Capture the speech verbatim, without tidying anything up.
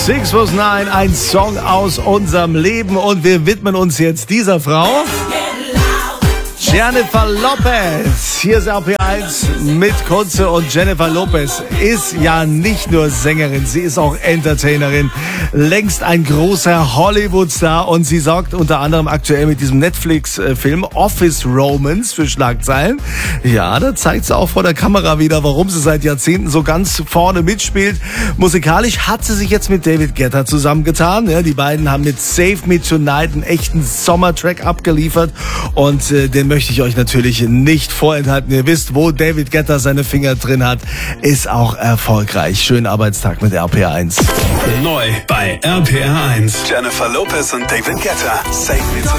sechs plus neun, ein Song aus unserem Leben und wir widmen uns jetzt dieser Frau. Jennifer Lopez. Hier ist R P eins mit Kunze und Jennifer Lopez ist ja nicht nur Sängerin, sie ist auch Entertainerin. Längst ein großer Hollywood-Star und sie sorgt unter anderem aktuell mit diesem Netflix-Film Office Romance für Schlagzeilen. Ja, da zeigt sie auch vor der Kamera wieder, warum sie seit Jahrzehnten so ganz vorne mitspielt. Musikalisch hat sie sich jetzt mit David Guetta zusammengetan. Ja, die beiden haben mit Save Me Tonight einen echten Sommertrack abgeliefert und äh, den möchte ich euch natürlich nicht vorenthalten. Ihr wisst, wo David Guetta seine Finger drin hat, ist auch erfolgreich. Schönen Arbeitstag mit R P R eins. Neu bei R P R eins. Jennifer Lopez und David Guetta. Save Me Tonight.